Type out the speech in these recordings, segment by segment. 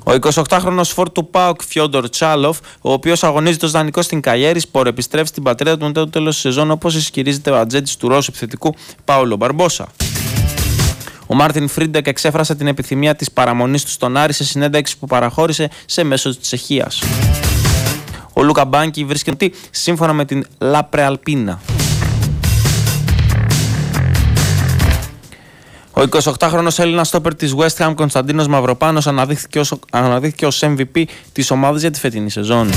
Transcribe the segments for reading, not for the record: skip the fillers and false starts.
Ο 28χρονος φόρ του ΠΑΟΚ Φιόντορ Τσάλοφ, ο οποίος αγωνίζεται ως δανεικός στην Καγιέρισπορ, επιστρέφει στην πατρίδα του μετά το τέλος της σεζόν, όπως ισχυρίζεται ο ατζέντης του Ρώσου επιθετικού Πάολο Μπαρμπόσα. Ο Μάρτιν Φρίντεκ εξέφρασε την επιθυμία της παραμονής του στον Άρη σε συνέντευξη που παραχώρησε σε μέσο της Τσεχίας. Ο Λούκα Μπάνκι βρίσκεται σύμφωνα με την La Prealpina. Ο 28χρονος Έλληνας στόπερ της West Ham Κωνσταντίνος Μαυροπάνος αναδείχθηκε ως MVP της ομάδας για τη φετινή σεζόν.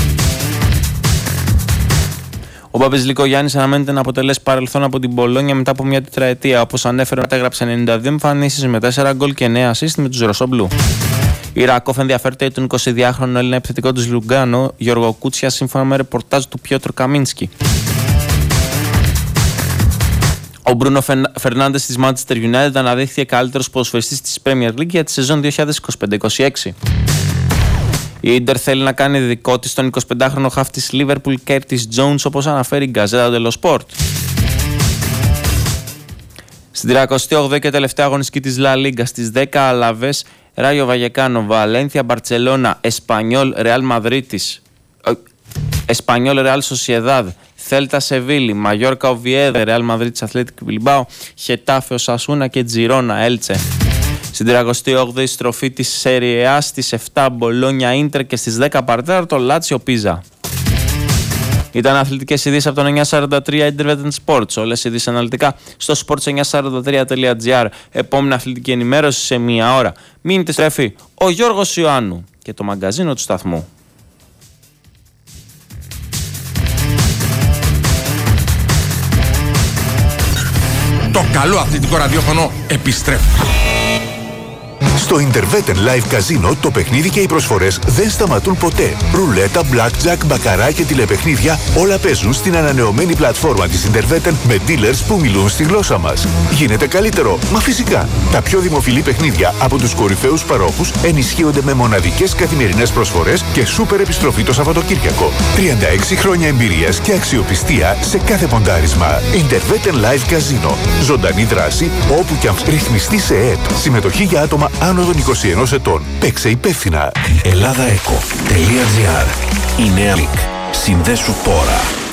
Ο Μπάμπης Λικογιάννης αναμένεται να αποτελέσει παρελθόν από την Μπολόνια μετά από μια τετραετία. Όπως ανέφερε, έγραψε 92 εμφανίσεις με 4 γκολ και 9 assist με τους Ρωσόμπλου. Η Ρακόφ ενδιαφέρεται τον 22χρονο Έλληνα επιθετικό της Λουγκάνο, Γιώργο Κούτσια, σύμφωνα με ρεπορτάζ του Πιότρ Καμίνσκι. Ο Μπρούνο Φερνάντες της Manchester United αναδείχθηκε καλύτερος ποδοσφαιριστής της Premier League για τη σεζόν 2025-26. Η Ίντερ θέλει να κάνει δικό της τον 25χρονο χαφ της Liverpool Curtis Jones, όπως αναφέρει η Γκαζέτα dello Sport. Στην 38η και τελευταία αγωνιστική της La Liga στις 10 Αλαβές, Ράγιο Βαγεκάνο, Βαλένθια, Μπαρτσελώνα, Εσπανιόλ, Ρεάλ Μαδρίτης, Εσπανιόλ, Ρεάλ Σοσιεδάδ, Θέλτα Σεβίλη, Μαγιόρκα Οβιέδε, Ρεάλ Μαδρίτης, Αθλέτικ Μπιλμπάο, Χετάφε Οσασούνα και Τζιρόνα Έλτσε. Στην 38η στροφή της Σέριε Α, στις 7 Μπολόνια Ίντερ και στις 10 Παρτέρτο Λάτσιο Πίζα. Ήταν αθλητικές ειδήσεις από τον 943 Internet Sports. Όλες οι ειδήσεις αναλυτικά στο sports943.gr. Επόμενη αθλητική ενημέρωση σε μία ώρα. Μείνετε στρέφει ο Γιώργος Ιωάννου και το μαγκαζίνο του σταθμού. Το καλό αθλητικό ραδιόφωνο επιστρέφει. Στο Interveten Live Casino το παιχνίδι και οι προσφορές δεν σταματούν ποτέ. Ρουλέτα, blackjack, μπακαρά και τηλεπαιχνίδια όλα παίζουν στην ανανεωμένη πλατφόρμα της Interveten με dealers που μιλούν στη γλώσσα μας. Γίνεται καλύτερο, μα φυσικά. Τα πιο δημοφιλή παιχνίδια από τους κορυφαίους παρόχους ενισχύονται με μοναδικές καθημερινές προσφορές και σούπερ επιστροφή το Σαββατοκύριακο. 36 χρόνια εμπειρίας και αξιοπιστία σε κάθε ποντάρισμα. Interveten Live Casino. Ζωντανή δράση όπου και αν ρυθμιστεί σε ΕΕΠ. Συμμετοχή για άτομα άνω των 21 ετών. Παίξε υπεύθυνα. ElladaEco.gr. Η νέα λικ. Συνδέσου τώρα.